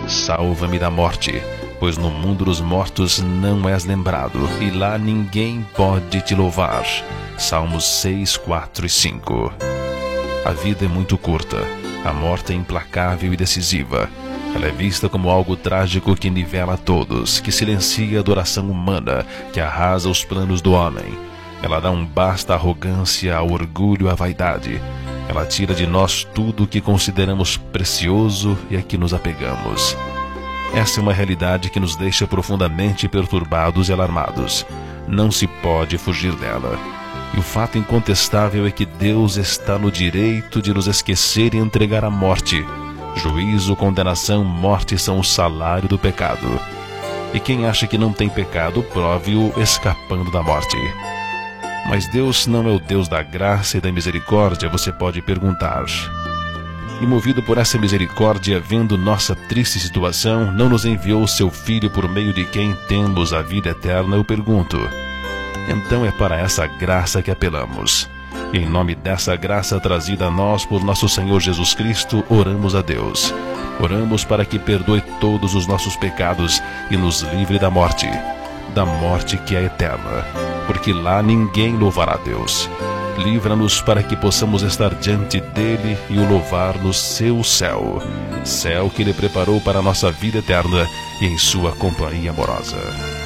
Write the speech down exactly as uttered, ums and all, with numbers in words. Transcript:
Salva-me da morte, pois no mundo dos mortos não és lembrado, e lá ninguém pode te louvar. Salmos seis, quatro e cinco. A vida é muito curta, a morte é implacável e decisiva. Ela é vista como algo trágico que nivela todos, que silencia a adoração humana, que arrasa os planos do homem. Ela dá um basta à arrogância, ao orgulho, à vaidade. Ela tira de nós tudo o que consideramos precioso e a que nos apegamos. Essa é uma realidade que nos deixa profundamente perturbados e alarmados. Não se pode fugir dela. E o fato incontestável é que Deus está no direito de nos esquecer e entregar à morte. Juízo, condenação, morte são o salário do pecado. E quem acha que não tem pecado, prove-o escapando da morte. Mas Deus não é o Deus da graça e da misericórdia, você pode perguntar. E movido por essa misericórdia, vendo nossa triste situação, não nos enviou o seu Filho por meio de quem temos a vida eterna, eu pergunto. Então é para essa graça que apelamos. E em nome dessa graça trazida a nós por nosso Senhor Jesus Cristo, oramos a Deus. Oramos para que perdoe todos os nossos pecados e nos livre da morte, da morte que é eterna, porque lá ninguém louvará a Deus. Livra-nos para que possamos estar diante dele e o louvar no seu céu, céu que ele preparou para a nossa vida eterna e em sua companhia amorosa.